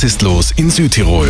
ist los in Südtirol?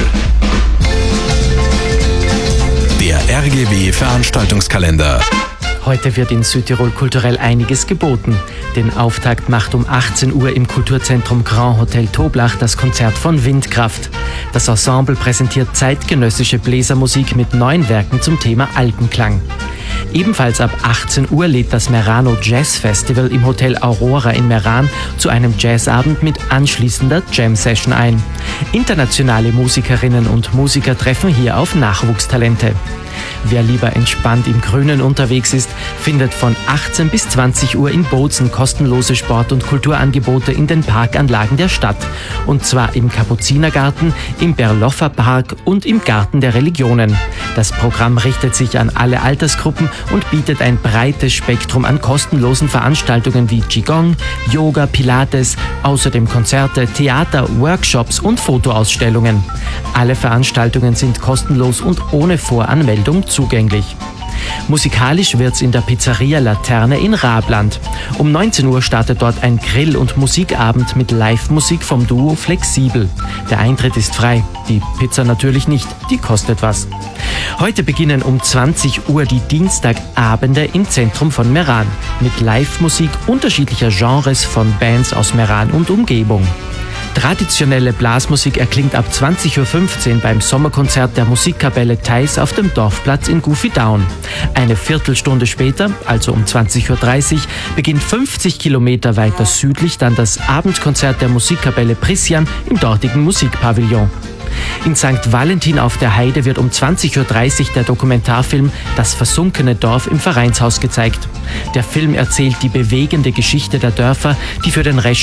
Der RGW Veranstaltungskalender. Heute wird in Südtirol kulturell einiges geboten. Den Auftakt macht um 18 Uhr im Kulturzentrum Grand Hotel Toblach das Konzert von Windkraft. Das Ensemble präsentiert zeitgenössische Bläsermusik mit 9 Werken zum Thema Alpenklang. Ebenfalls ab 18 Uhr lädt das Merano Jazz Festival im Hotel Aurora in Meran zu einem Jazzabend mit anschließender Jam-Session ein. Internationale Musikerinnen und Musiker treffen hier auf Nachwuchstalente. Wer lieber entspannt im Grünen unterwegs ist, findet von 18 bis 20 Uhr in Bozen kostenlose Sport- und Kulturangebote in den Parkanlagen der Stadt. Und zwar im Kapuzinergarten, im Berloffer Park und im Garten der Religionen. Das Programm richtet sich an alle Altersgruppen und bietet ein breites Spektrum an kostenlosen Veranstaltungen wie Qigong, Yoga, Pilates, außerdem Konzerte, Theater, Workshops und Fotoausstellungen. Alle Veranstaltungen sind kostenlos und ohne Voranmeldung zugänglich. Musikalisch wird's in der Pizzeria Laterne in Rabland. Um 19 Uhr startet dort ein Grill- und Musikabend mit Live-Musik vom Duo Flexibel. Der Eintritt ist frei, die Pizza natürlich nicht, die kostet was. Heute beginnen um 20 Uhr die Dienstagabende im Zentrum von Meran mit Live-Musik unterschiedlicher Genres von Bands aus Meran und Umgebung. Traditionelle Blasmusik erklingt ab 20.15 Uhr beim Sommerkonzert der Musikkapelle Theis auf dem Dorfplatz in Gufidown. Eine Viertelstunde später, also um 20.30 Uhr, beginnt 50 Kilometer weiter südlich dann das Abendkonzert der Musikkapelle Prissian im dortigen Musikpavillon. In St. Valentin auf der Heide wird um 20.30 Uhr der Dokumentarfilm Das versunkene Dorf im Vereinshaus gezeigt. Der Film erzählt die bewegende Geschichte der Dörfer, die für den Rest